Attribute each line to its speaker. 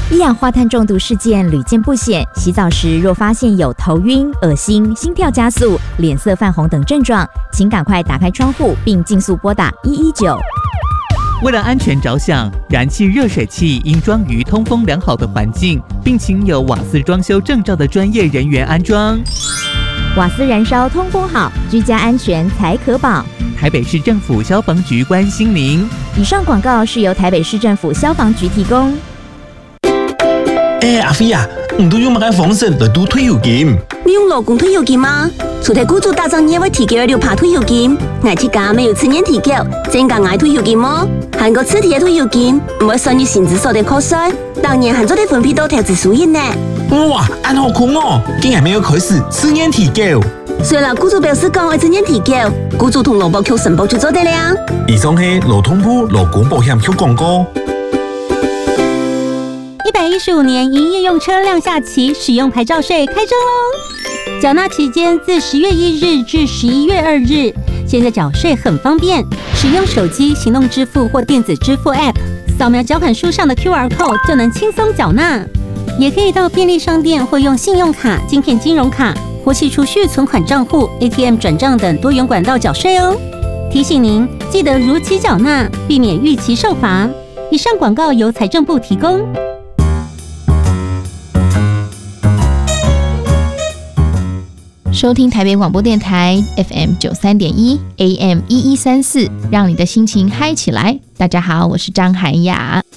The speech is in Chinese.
Speaker 1: 一氧化碳中毒事件屡见不鲜，洗澡时若发现有头晕、恶心、心跳加速、脸色泛红等症状，请赶快打开窗户并尽速拨打119。
Speaker 2: 为了安全着想，燃气热水器应装于通风良好的环境，并请有瓦斯装修证照的专业人员安装。
Speaker 1: 瓦斯燃烧通风好，居家安全才可保。
Speaker 2: 台北市政府消防局关心您。
Speaker 1: 以上广告是由台北市政府消防局提供。
Speaker 3: 阿飛啊，唔都用乜嘅方式嚟賭退休金？
Speaker 4: 你用勞工退休金嗎？除咗雇主打仗也會提供6%退休金，我自家沒有10年提繳，真個愛退休金麼？韓國此地嘅退休金唔會算於薪資所得課稅，當年韓做的分配到投資收益呢。
Speaker 3: 哇，按好酷哦！竟然沒有開始10年提繳。
Speaker 4: 雖然雇主表示講會10年提繳，雇主同勞保局申報就做得了。
Speaker 3: 以上係勞通部勞工保險局廣告。
Speaker 5: 115年營業用車亮下旗，使用牌照稅開徵嘍！繳納期間自10月1日至11月2日。現在繳稅很方便，使用手機行動支付或電子支付 App， 掃描繳款書上的 QR code 就能輕鬆繳納。也可以到便利商店或用信用卡、晶片金融卡或其儲蓄存款賬戶、ATM 轉賬等多元管道繳稅哦。提醒您記得如期繳納，避免逾期受罰。以上廣告由財政部提供。
Speaker 6: 收聽台北廣播電台 FM 93.1 AM 1134，讓你的心情嗨起來。大家好，我是張涵雅。